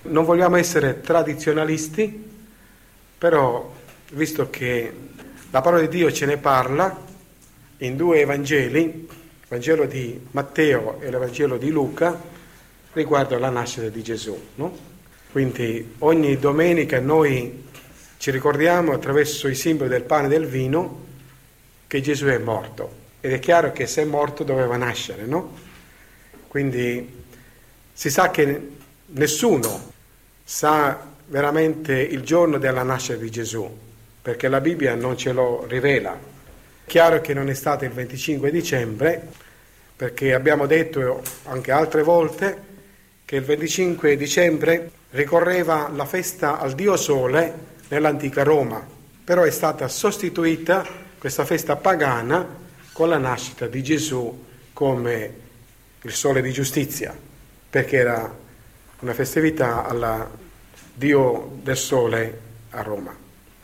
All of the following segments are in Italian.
Non vogliamo essere tradizionalisti, però visto che la parola di Dio ce ne parla in due Evangeli, il Vangelo di Matteo e l'Evangelo di Luca, riguardo alla nascita di Gesù, no? Quindi ogni domenica noi ci ricordiamo attraverso i simboli del pane e del vino che Gesù è morto. Ed è chiaro che se è morto doveva nascere, no? Quindi si sa che nessuno sa veramente il giorno della nascita di Gesù, perché la Bibbia non ce lo rivela. Chiaro che non è stato il 25 dicembre, perché abbiamo detto anche altre volte che il 25 dicembre ricorreva la festa al Dio Sole nell'antica Roma, però è stata sostituita questa festa pagana con la nascita di Gesù come il Sole di giustizia, perché era una festività al Dio del Sole a Roma.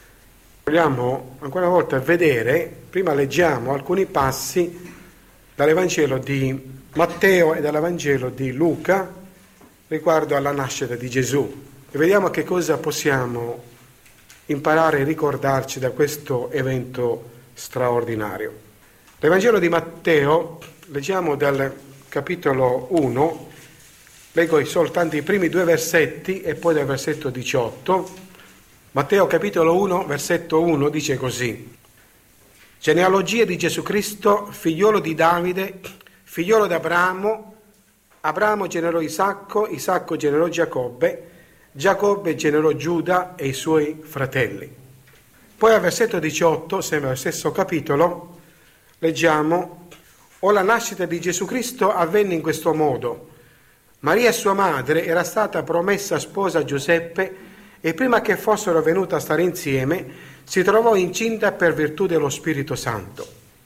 Vogliamo ancora una volta vedere, prima leggiamo alcuni passi dall'Evangelo di Matteo e dall'Evangelo di Luca riguardo alla nascita di Gesù e vediamo che cosa possiamo imparare e ricordarci da questo evento straordinario. L'Evangelo di Matteo, leggiamo dal capitolo 1, leggo soltanto i primi 2 versetti e poi dal versetto 18. Matteo capitolo 1, versetto 1 dice così: genealogia di Gesù Cristo, figliolo di Davide, figliolo di Abramo, Abramo generò Isacco, Isacco generò Giacobbe, Giacobbe generò Giuda e i suoi fratelli. Poi al versetto 18, sempre al stesso capitolo, leggiamo: o la nascita di Gesù Cristo avvenne in questo modo. Maria sua madre era stata promessa sposa a Giuseppe e prima che fossero venute a stare insieme si trovò incinta per virtù dello Spirito Santo.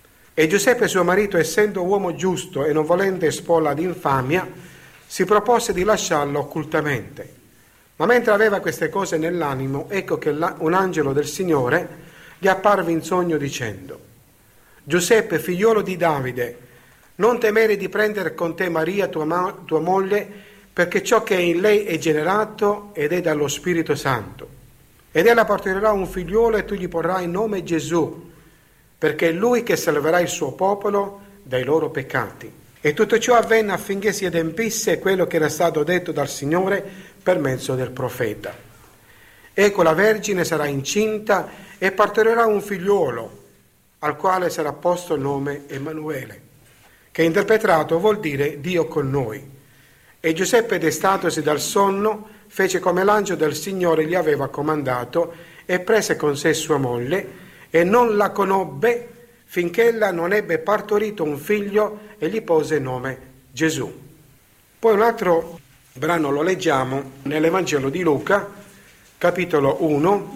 E Giuseppe suo marito, essendo uomo giusto e non volendo esporla ad infamia, si propose di lasciarlo occultamente. Ma mentre aveva queste cose nell'animo, ecco che un angelo del Signore gli apparve in sogno dicendo: Giuseppe, figliolo di Davide, non temere di prendere con te Maria, tua moglie, perché ciò che è in lei è generato ed è dallo Spirito Santo. Ed ella partorirà un figliuolo e tu gli porrai nome Gesù, perché è lui che salverà il suo popolo dai loro peccati. E tutto ciò avvenne affinché si adempisse quello che era stato detto dal Signore per mezzo del profeta. Ecco, la Vergine sarà incinta e partorirà un figliuolo, al quale sarà posto il nome Emanuele, che interpretato vuol dire Dio con noi. E Giuseppe, destatosi dal sonno, fece come l'angelo del Signore gli aveva comandato e prese con sé sua moglie e non la conobbe finché ella non ebbe partorito un figlio e gli pose nome Gesù. Poi un altro brano lo leggiamo nell'Evangelo di Luca, capitolo 1,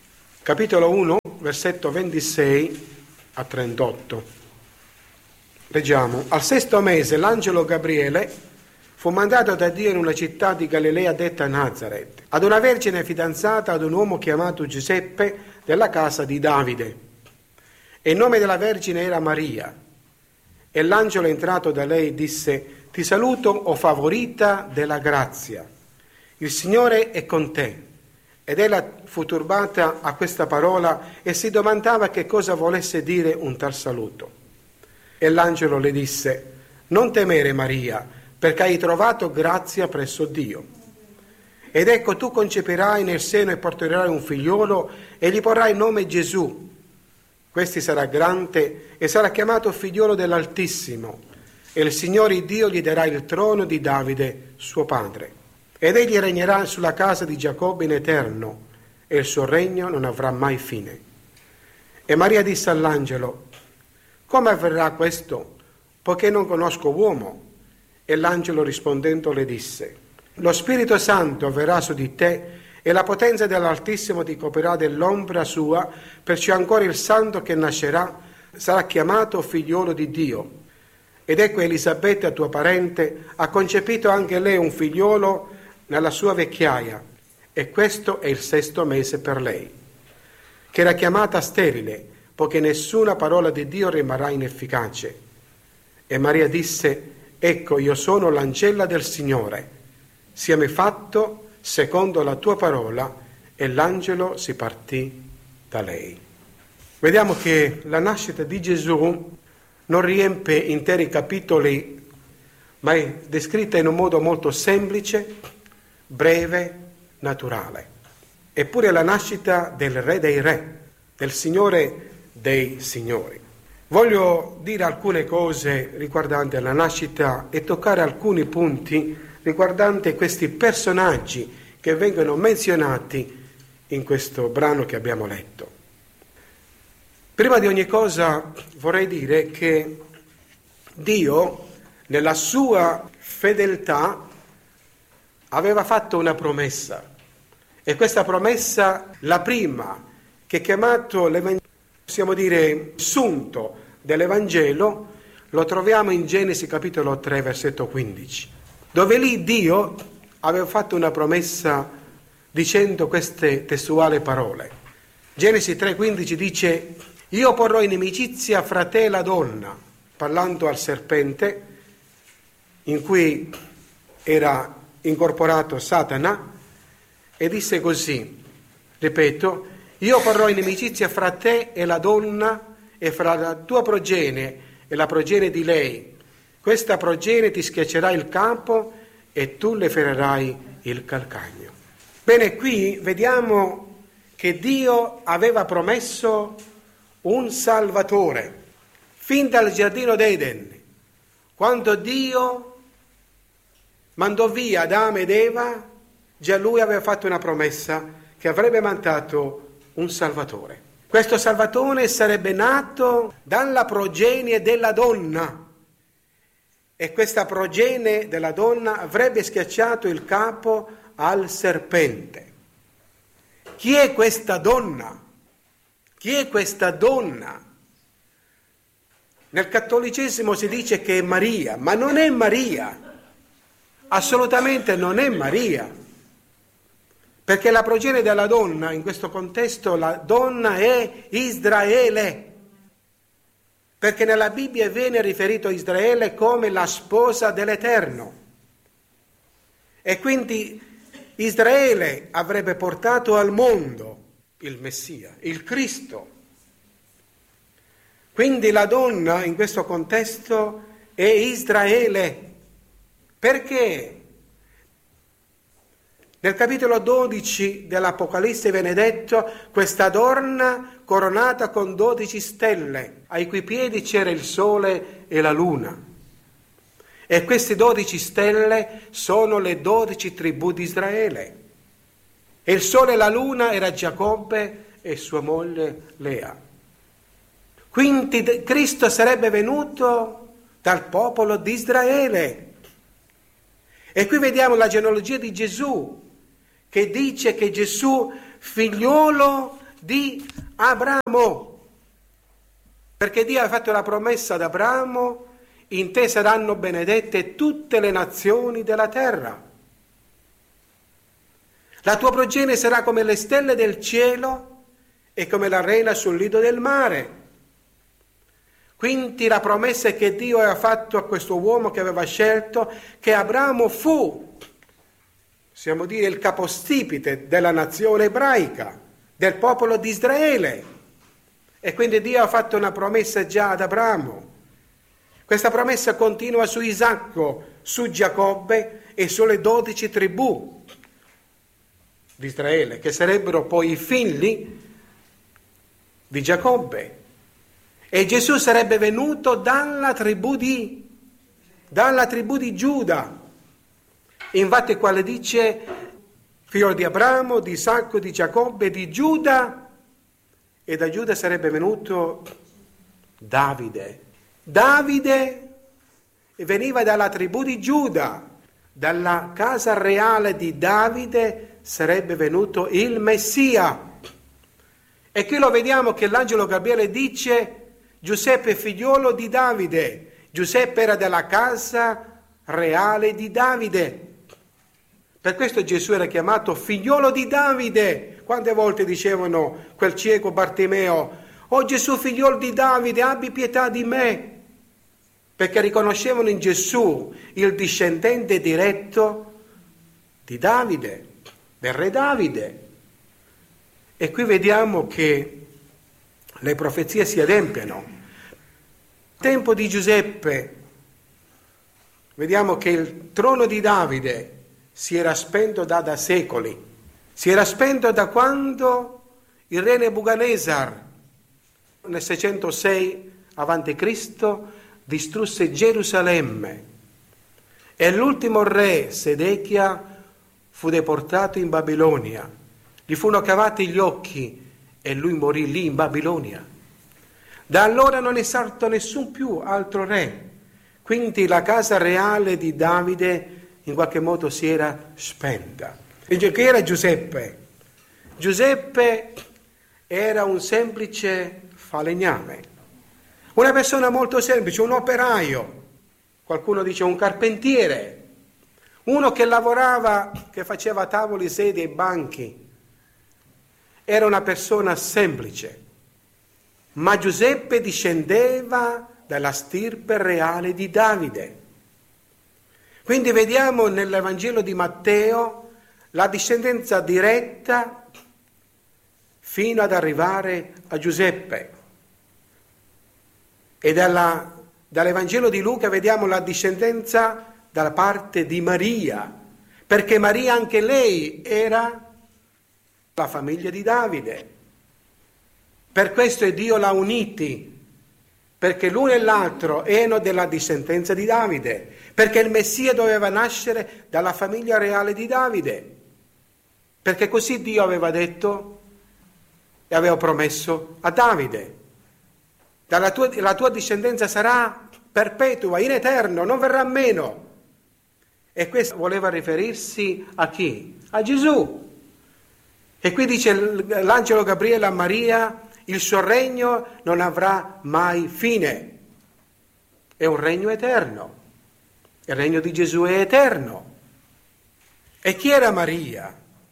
versetto 26 a 38. Leggiamo: al 6° mese l'angelo Gabriele fu mandato da Dio in una città di Galilea detta Nazaret, ad una vergine fidanzata ad un uomo chiamato Giuseppe della casa di Davide. E il nome della vergine era Maria. E l'angelo, entrato da lei, disse: ti saluto, o favorita della grazia, il Signore è con te. Ed ella fu turbata a questa parola e si domandava che cosa volesse dire un tal saluto. E l'angelo le disse: non temere, Maria, perché hai trovato grazia presso Dio. Ed ecco, tu concepirai nel seno e partorirai un figliolo e gli porrai il nome Gesù. Questi sarà grande e sarà chiamato figliolo dell'Altissimo, e il Signore Dio gli darà il trono di Davide, suo padre. Ed egli regnerà sulla casa di Giacobbe in eterno, e il suo regno non avrà mai fine. E Maria disse all'angelo: come avverrà questo, poiché non conosco uomo? E l'angelo rispondendo le disse: lo Spirito Santo verrà su di te e la potenza dell'Altissimo ti coprirà dell'ombra sua, perciò ancora il santo che nascerà sarà chiamato figliolo di Dio. Ed ecco, Elisabetta, tua parente, ha concepito anche lei un figliolo nella sua vecchiaia, e questo è il 6° mese per lei, che era chiamata sterile, poiché nessuna parola di Dio rimarrà inefficace. E Maria disse: ecco, io sono l'ancella del Signore, siami fatto secondo la tua parola, e l'angelo si partì da lei. Vediamo che la nascita di Gesù non riempie interi capitoli, ma è descritta in un modo molto semplice, breve, naturale. Eppure la nascita del Re dei Re, del Signore dei Signori. Voglio dire alcune cose riguardanti la nascita e toccare alcuni punti riguardanti questi personaggi che vengono menzionati in questo brano che abbiamo letto. Prima di ogni cosa vorrei dire che Dio, nella sua fedeltà, aveva fatto una promessa, e questa promessa, la prima, che è chiamato possiamo dire sunto dell'Evangelo, lo troviamo in Genesi capitolo 3 versetto 15, dove lì Dio aveva fatto una promessa dicendo queste testuali parole. Genesi 3,15 dice: io porrò inimicizia fra te e la donna, parlando al serpente, in cui era incorporato Satana, e disse così, ripeto: io porrò inimicizia fra te e la donna, e fra la tua progenie e la progenie di lei. Questa progenie ti schiaccerà il capo e tu le ferirai il calcagno. Bene, qui vediamo che Dio aveva promesso un Salvatore fin dal giardino d'Eden, quando Dio mandò via Adamo ed Eva. Già lui aveva fatto una promessa che avrebbe mandato un Salvatore. Questo Salvatore sarebbe nato dalla progenie della donna, e questa progenie della donna avrebbe schiacciato il capo al serpente. Chi è questa donna? Chi è questa donna? Nel cattolicesimo si dice che è Maria, ma non è Maria, assolutamente non è Maria. Perché la progenie della donna, in questo contesto, la donna è Israele. Perché nella Bibbia viene riferito a Israele come la sposa dell'Eterno. E quindi Israele avrebbe portato al mondo il Messia, il Cristo. Quindi la donna in questo contesto è Israele. Perché? Nel capitolo 12 dell'Apocalisse viene detto: questa donna coronata con 12 stelle, ai cui piedi c'era il sole e la luna. E queste 12 stelle sono le 12 tribù di Israele. E il sole e la luna era Giacobbe e sua moglie Lea. Quindi Cristo sarebbe venuto dal popolo di Israele. E qui vediamo la genealogia di Gesù, che dice che Gesù figliolo di Abramo, perché Dio ha fatto la promessa ad Abramo: in te saranno benedette tutte le nazioni della terra. La tua progenie sarà come le stelle del cielo e come l'arena sul lido del mare. Quindi la promessa è che Dio aveva fatto a questo uomo che aveva scelto, che Abramo fu, possiamo dire, il capostipite della nazione ebraica, del popolo di Israele. E quindi Dio ha fatto una promessa già ad Abramo. Questa promessa continua su Isacco, su Giacobbe e sulle 12 tribù di Israele, che sarebbero poi i figli di Giacobbe. E Gesù sarebbe venuto dalla tribù di Giuda. Infatti quale dice: figlio di Abramo, di Isacco, di Giacobbe, di Giuda, e da Giuda sarebbe venuto Davide. Davide veniva dalla tribù di Giuda, dalla casa reale di Davide sarebbe venuto il Messia. E qui lo vediamo che l'angelo Gabriele dice: Giuseppe figliolo di Davide. Giuseppe era della casa reale di Davide. Per questo Gesù era chiamato figliolo di Davide. Quante volte dicevano quel cieco Bartimeo: oh Gesù figliolo di Davide, abbi pietà di me. Perché riconoscevano in Gesù il discendente diretto di Davide. del re Davide. E qui vediamo che le profezie si adempiono. Al tempo di Giuseppe vediamo che il trono di Davide si era spento da secoli, si era spento da quando il re Nebuchadnezzar nel 606 a.C. distrusse Gerusalemme e l'ultimo re Sedechia fu deportato in Babilonia. Gli furono cavati gli occhi e lui morì lì in Babilonia. Da allora non è stato nessun più altro re. Quindi la casa reale di Davide in qualche modo si era spenta. E che era Giuseppe? Giuseppe era un semplice falegname, una persona molto semplice, un operaio, qualcuno dice un carpentiere, uno che lavorava, che faceva tavoli, sedie e banchi. Era una persona semplice, ma Giuseppe discendeva dalla stirpe reale di Davide. Quindi vediamo nell'Evangelo di Matteo la discendenza diretta fino ad arrivare a Giuseppe. E dall'Evangelo di Luca vediamo la discendenza dalla parte di Maria, perché Maria anche lei era la famiglia di Davide. Per questo Dio l'ha uniti, perché l'uno e l'altro erano della discendenza di Davide, perché il Messia doveva nascere dalla famiglia reale di Davide, perché così Dio aveva detto e aveva promesso a Davide. La tua discendenza sarà perpetua, in eterno, non verrà meno. E questo voleva riferirsi a chi? A Gesù. E qui dice l'angelo Gabriele a Maria: il suo regno non avrà mai fine. È un regno eterno. Il regno di Gesù è eterno. E chi era Maria?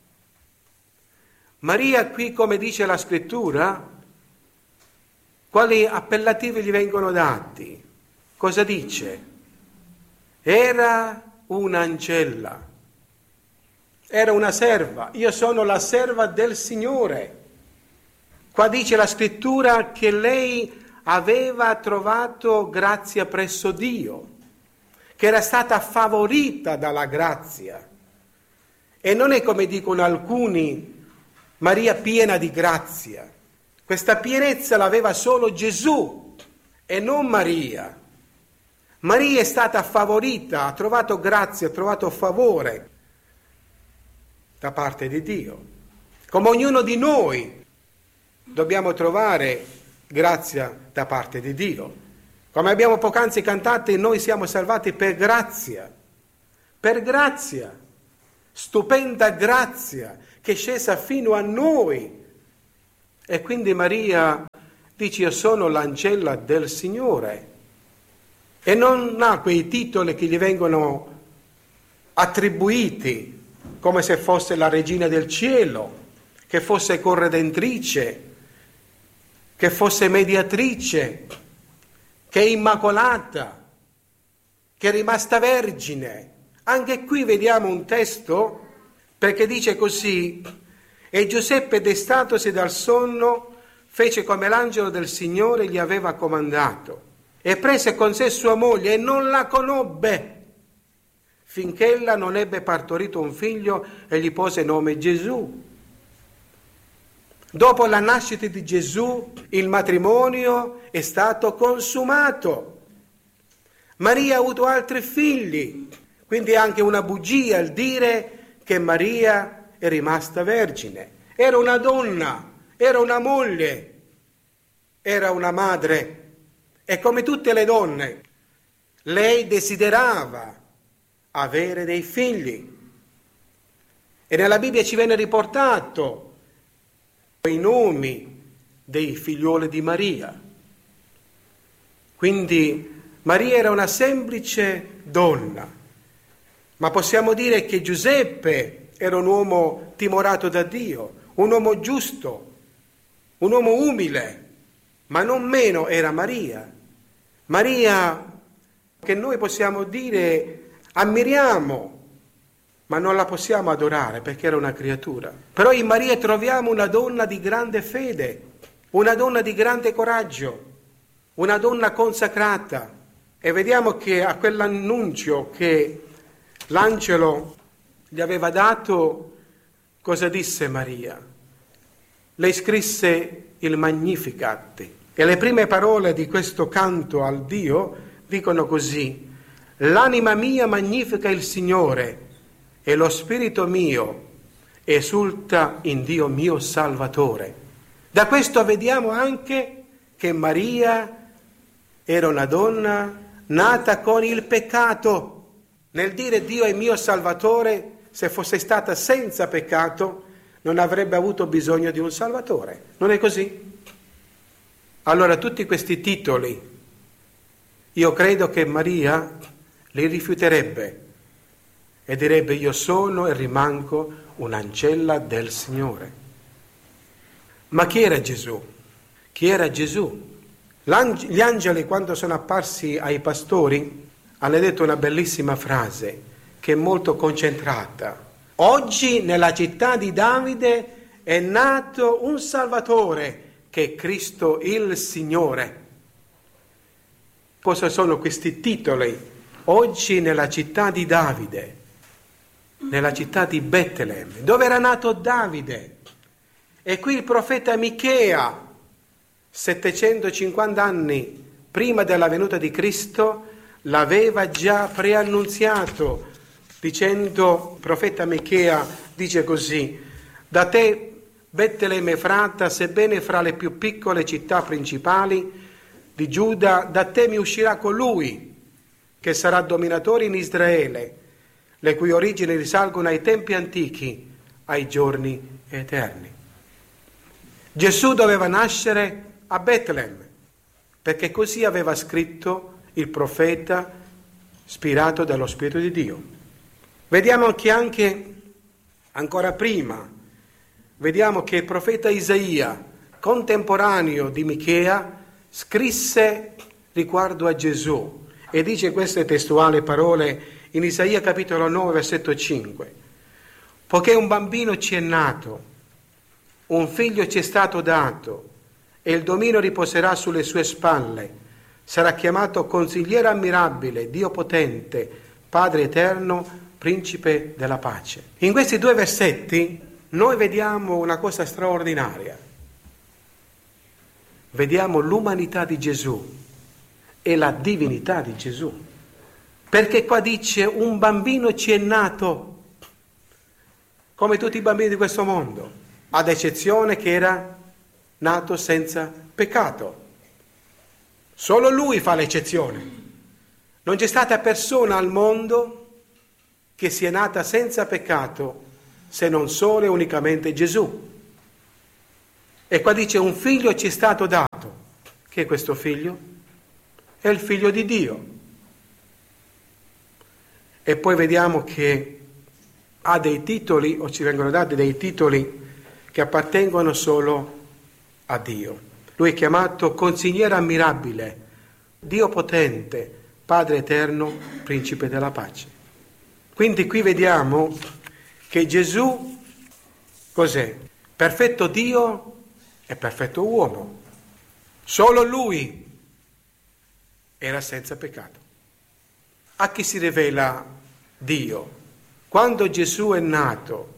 Maria qui, come dice la scrittura, quali appellativi gli vengono dati? Cosa dice? Era un'ancella, era una serva. Io sono la serva del Signore. Qua dice la scrittura che lei aveva trovato grazia presso Dio, che era stata favorita dalla grazia. E non è come dicono alcuni, Maria piena di grazia. Questa pienezza l'aveva solo Gesù e non Maria. Maria è stata favorita, ha trovato grazia, ha trovato favore da parte di Dio. Come ognuno di noi dobbiamo trovare grazia da parte di Dio. Come abbiamo poc'anzi cantato, noi siamo salvati per grazia, stupenda grazia che è scesa fino a noi. E quindi Maria dice: io sono l'ancella del Signore, e non ha quei titoli che gli vengono attribuiti come se fosse la regina del cielo, che fosse corredentrice, che fosse mediatrice, che è immacolata, che è rimasta vergine. Anche qui vediamo un testo, perché dice così: e Giuseppe, destatosi dal sonno, fece come l'angelo del Signore gli aveva comandato, e prese con sé sua moglie e non la conobbe, finché ella non ebbe partorito un figlio e gli pose nome Gesù. Dopo la nascita di Gesù, il matrimonio è stato consumato. Maria ha avuto altri figli, quindi è anche una bugia il dire che Maria è rimasta vergine. Era una donna, era una moglie, era una madre. E come tutte le donne, lei desiderava avere dei figli. E nella Bibbia ci viene riportato i nomi dei figlioli di Maria. Quindi Maria era una semplice donna, ma possiamo dire che Giuseppe era un uomo timorato da Dio, un uomo giusto, un uomo umile, ma non meno era Maria. Maria che noi possiamo dire ammiriamo, ma non la possiamo adorare perché era una creatura. Però in Maria troviamo una donna di grande fede, una donna di grande coraggio, una donna consacrata. E vediamo che a quell'annuncio che l'angelo gli aveva dato, cosa disse Maria? Lei scrisse il Magnificat. E le prime parole di questo canto al Dio dicono così: l'anima mia magnifica il Signore e lo spirito mio esulta in Dio mio Salvatore. Da questo vediamo anche che Maria era una donna nata con il peccato. Nel dire Dio è mio Salvatore, se fosse stata senza peccato, non avrebbe avuto bisogno di un Salvatore. Non è così? Allora tutti questi titoli, io credo che Maria li rifiuterebbe e direbbe: io sono e rimango un'ancella del Signore. Ma chi era Gesù? Chi era Gesù? Gli angeli, quando sono apparsi ai pastori, hanno detto una bellissima frase che è molto concentrata. Oggi nella città di Davide è nato un Salvatore, che è Cristo il Signore. Cosa sono questi titoli? Oggi nella città di Davide, nella città di Betlemme, dove era nato Davide. E qui il profeta Michea, 750 anni prima della venuta di Cristo, l'aveva già preannunziato, dicendo, il profeta Michea dice così: da te Betlemme Efrata, sebbene fra le più piccole città principali di Giuda, da te mi uscirà colui che sarà dominatore in Israele, le cui origini risalgono ai tempi antichi, ai giorni eterni. Gesù doveva nascere a Betlemme, perché così aveva scritto il profeta ispirato dallo Spirito di Dio. Vediamo che anche ancora prima, vediamo che il profeta Isaia, contemporaneo di Michea, scrisse riguardo a Gesù e dice queste testuali parole in Isaia capitolo 9 versetto 5: poiché un bambino ci è nato, un figlio ci è stato dato e il dominio riposerà sulle sue spalle, sarà chiamato Consigliere ammirabile, Dio potente, Padre eterno, Principe della pace. In questi due versetti noi vediamo una cosa straordinaria. Vediamo l'umanità di Gesù e la divinità di Gesù. Perché qua dice un bambino ci è nato, come tutti i bambini di questo mondo, ad eccezione che era nato senza peccato. Solo lui fa l'eccezione. Non c'è stata persona al mondo che sia nata senza peccato, se non solo e unicamente Gesù. E qua dice un figlio ci è stato dato. Chi è questo figlio? È il figlio di Dio. E poi vediamo che ha dei titoli, o ci vengono dati dei titoli che appartengono solo a Dio. Lui è chiamato Consigliere ammirabile, Dio potente, Padre eterno, Principe della pace. Quindi qui vediamo che Gesù cos'è? Perfetto Dio e perfetto uomo. Solo lui era senza peccato. A chi si rivela Dio? Quando Gesù è nato,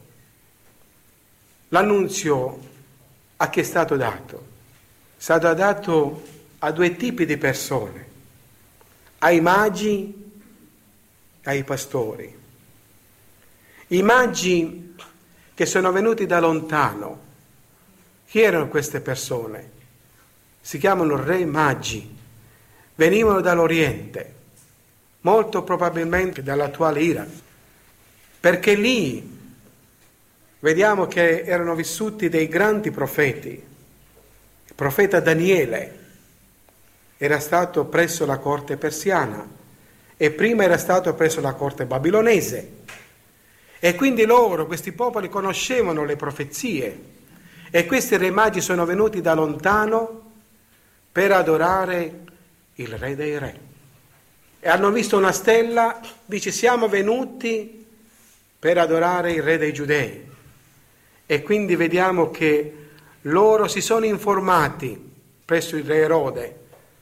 l'annunzio a chi è stato dato? È stato dato a due tipi di persone, ai magi e ai pastori. I magi che sono venuti da lontano, chi erano queste persone? Si chiamano re magi, venivano dall'Oriente, molto probabilmente dall'attuale Iraq, perché lì vediamo che erano vissuti dei grandi profeti. Il profeta Daniele era stato presso la corte persiana e prima era stato presso la corte babilonese. E quindi loro, questi popoli, conoscevano le profezie e questi re magi sono venuti da lontano per adorare il Re dei Re. E hanno visto una stella, dice siamo venuti per adorare il re dei Giudei. E quindi vediamo che loro si sono informati presso il re Erode.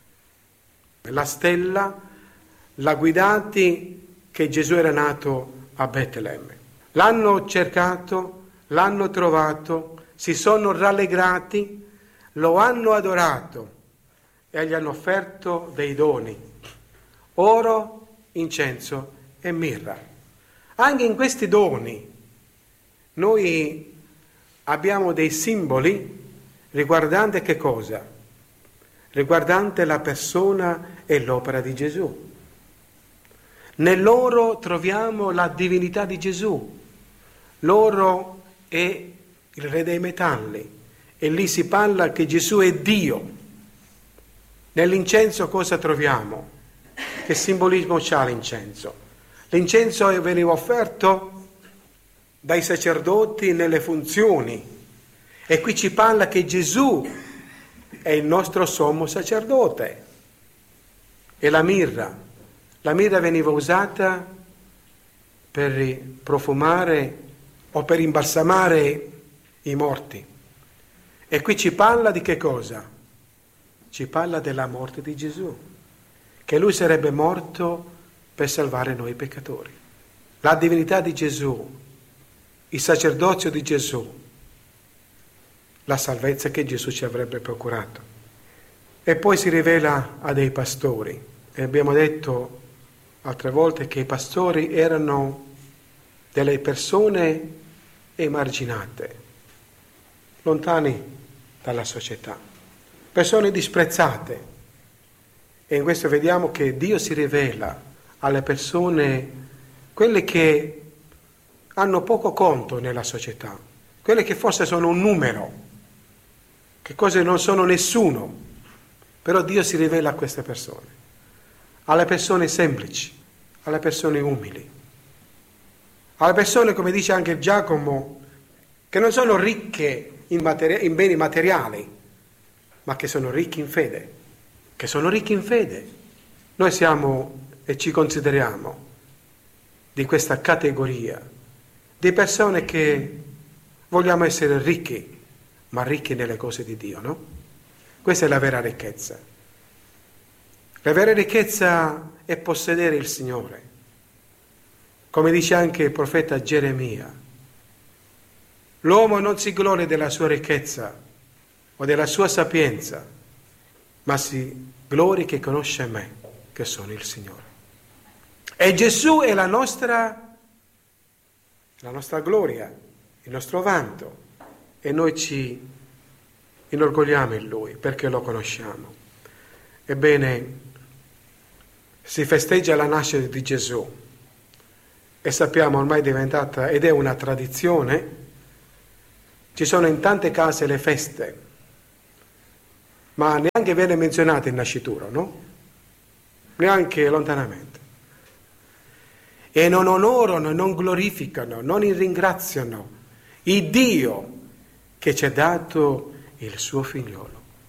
La stella l'ha guidati che Gesù era nato a Betlemme. L'hanno cercato, l'hanno trovato, si sono rallegrati, lo hanno adorato e gli hanno offerto dei doni, oro, incenso e mirra. Anche in questi doni noi abbiamo dei simboli riguardanti che cosa? Riguardante la persona e l'opera di Gesù. Nell'oro troviamo la divinità di Gesù. L'oro è il re dei metalli e lì si parla che Gesù è Dio. Nell'incenso cosa troviamo? Che simbolismo c'ha l'incenso? L'incenso veniva offerto dai sacerdoti nelle funzioni e qui ci parla che Gesù è il nostro sommo sacerdote. E la mirra veniva usata per profumare o per imbalsamare i morti. E qui ci parla di che cosa? Ci parla della morte di Gesù, che lui sarebbe morto per salvare noi peccatori. La divinità di Gesù, il sacerdozio di Gesù, la salvezza che Gesù ci avrebbe procurato. E poi si rivela a dei pastori. E abbiamo detto altre volte che i pastori erano delle persone emarginate, lontani dalla società, persone disprezzate. E in questo vediamo che Dio si rivela alle persone, quelle che hanno poco conto nella società, quelle che forse sono un numero, che cose non sono nessuno, però Dio si rivela a queste persone, alle persone semplici, alle persone umili, alle persone, come dice anche Giacomo, che non sono ricche in beni materiali, ma che sono ricchi in fede, che sono ricchi in fede. Noi siamo e ci consideriamo di questa categoria di persone che vogliamo essere ricchi, ma ricchi nelle cose di Dio, no? Questa è la vera ricchezza. La vera ricchezza è possedere il Signore. Come dice anche il profeta Geremia, l'uomo non si gloria della sua ricchezza o della sua sapienza, ma si gloria che conosce me, che sono il Signore. E Gesù è la nostra gloria, il nostro vanto, e noi ci inorgogliamo in Lui perché lo conosciamo. Ebbene, si festeggia la nascita di Gesù e sappiamo ormai è diventata ed è una tradizione. Ci sono in tante case le feste, ma neanche viene menzionato il nascituro, no? Neanche lontanamente. E non onorano, non glorificano, non ringraziano il Dio che ci ha dato il suo figliolo.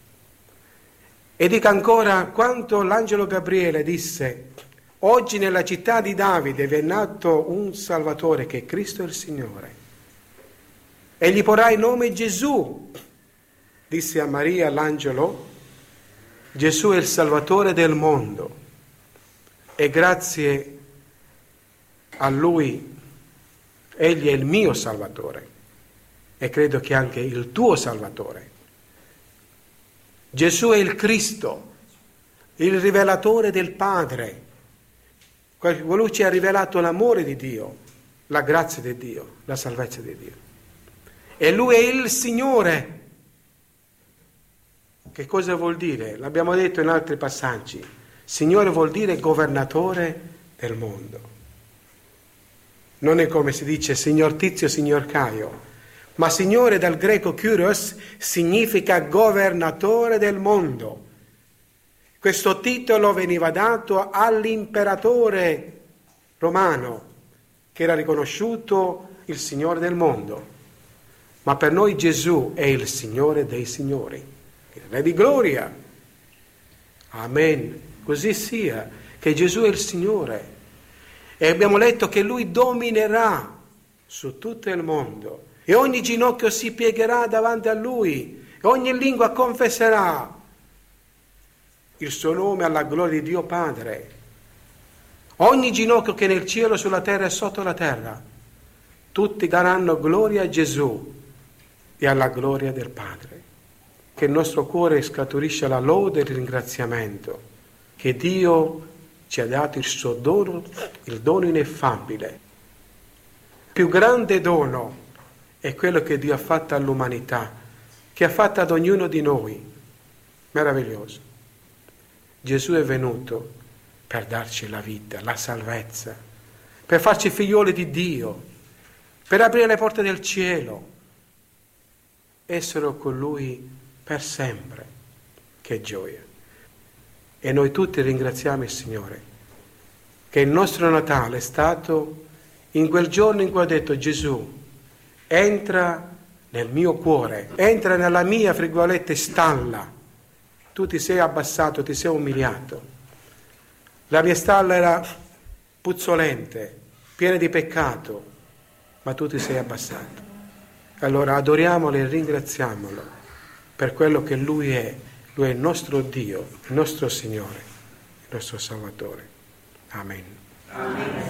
E dica ancora quanto l'angelo Gabriele disse: oggi nella città di Davide vi è nato un Salvatore che è Cristo il Signore. E gli porrà il nome Gesù, disse a Maria l'angelo. Gesù è il Salvatore del mondo e grazie a Lui Egli è il mio Salvatore e credo che anche il tuo Salvatore. Gesù è il Cristo, il rivelatore del Padre. Lui ci ha rivelato l'amore di Dio, la grazia di Dio, la salvezza di Dio. E Lui è il Signore. Che cosa vuol dire? L'abbiamo detto in altri passaggi. Signore vuol dire governatore del mondo. Non è come si dice signor Tizio, signor Caio, ma Signore dal greco Kyrios significa governatore del mondo. Questo titolo veniva dato all'imperatore romano, che era riconosciuto il Signore del mondo. Ma per noi Gesù è il Signore dei Signori, il Re di gloria. Amen. Così sia, che Gesù è il Signore. E abbiamo letto che Lui dominerà su tutto il mondo, e ogni ginocchio si piegherà davanti a Lui, e ogni lingua confesserà il suo nome alla gloria di Dio Padre. Ogni ginocchio che è nel cielo, sulla terra e sotto la terra, tutti daranno gloria a Gesù e alla gloria del Padre. Che il nostro cuore scaturisce la lode e il ringraziamento, che Dio ci ha dato il suo dono, il dono ineffabile. Il più grande dono è quello che Dio ha fatto all'umanità, che ha fatto ad ognuno di noi. Meraviglioso. Gesù è venuto per darci la vita, la salvezza, per farci figlioli di Dio, per aprire le porte del cielo, essere con Lui per sempre. Che gioia! E noi tutti ringraziamo il Signore, che il nostro Natale è stato in quel giorno in cui ha detto: Gesù, entra nel mio cuore, entra nella mia, fra virgolette, stalla. Tu ti sei abbassato, ti sei umiliato. La mia stalla era puzzolente, piena di peccato, ma tu ti sei abbassato. Allora adoriamolo e ringraziamolo per quello che Lui è. Lui è il nostro Dio, il nostro Signore, il nostro Salvatore. Amen. Amen.